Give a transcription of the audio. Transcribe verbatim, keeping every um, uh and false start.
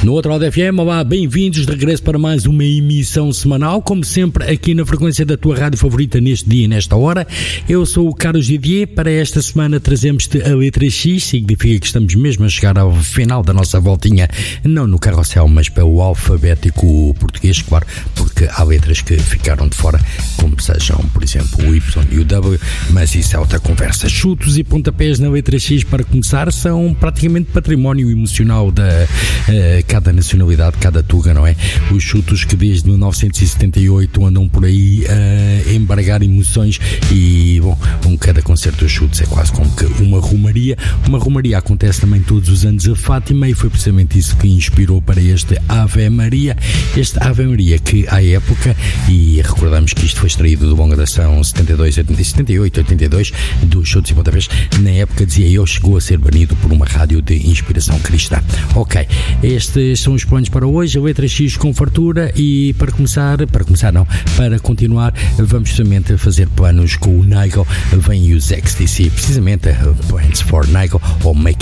No outro lado F M, olá, bem-vindos de regresso para mais uma emissão semanal, como sempre aqui na frequência da tua rádio favorita neste dia e nesta hora. Eu sou o Carlos Didier. Para esta semana trazemos-te a letra X, significa que estamos mesmo a chegar ao final da nossa voltinha, não no carrossel, mas pelo alfabético português, claro, porque há letras que ficaram de fora, como sejam, por exemplo, o Y e o W, mas isso é outra conversa. Chutos e pontapés na letra X, para começar, são praticamente património emocional da uh, cada nacionalidade, cada tuga, não é? Os chutos que desde mil novecentos e setenta e oito andam por aí a uh, embargar emoções e, bom, um cada concerto de chutos é quase como que uma romaria. Uma romaria acontece também todos os anos a Fátima e foi precisamente isso que inspirou para este Ave Maria. Este Ave Maria que, à época, e recordamos que isto foi extraído do longa duração setenta e dois, setenta e oito, oitenta e dois, dos chutos e pontapés, na época, dizia eu, chegou a ser banido por uma rádio de inspiração cristã. Ok, este Estes são os planos para hoje, a letra X com fartura, e para começar, para começar não, para continuar, vamos justamente fazer planos com o Nigel. Vem os X T C, precisamente Plans for Nigel, ou Make